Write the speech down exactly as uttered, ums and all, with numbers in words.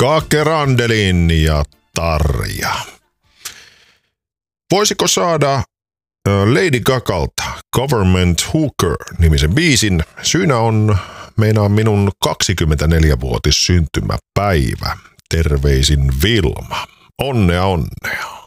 Kake Randelin ja Tarja. Voisiko saada Lady Gagalta Government Hooker-nimisen biisin? Syynä on meinaa minun kaksikymmentäneljävuotis syntymäpäivä. Terveisin Vilma. Onnea, onnea.